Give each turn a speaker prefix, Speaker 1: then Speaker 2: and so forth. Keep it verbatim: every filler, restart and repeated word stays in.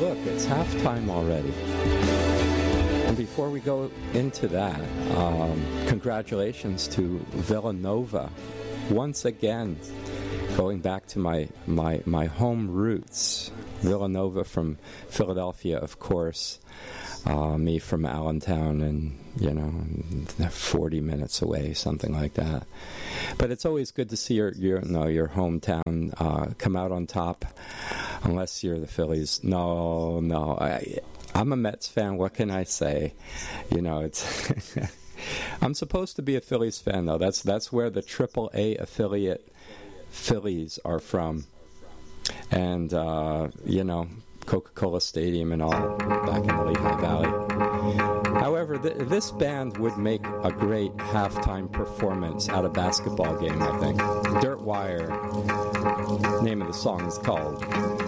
Speaker 1: look, it's halftime already. And before we go into that, um, congratulations to Villanova. Once again, going back to my, my, my home roots. Villanova from Philadelphia, of course. Uh, me from Allentown, and, you know, forty minutes away, something like that. But it's always good to see your, your, no, your hometown uh, come out on top, unless you're the Phillies. No, no. I, I'm a Mets fan. What can I say? You know, it's... I'm supposed to be a Phillies fan, though. That's that's where the triple A affiliate Phillies are from. And, uh, you know, Coca-Cola Stadium and all back in the Lehigh Valley. However, th- this band would make a great halftime performance at a basketball game, I think. Dirt Wire, name of the song is called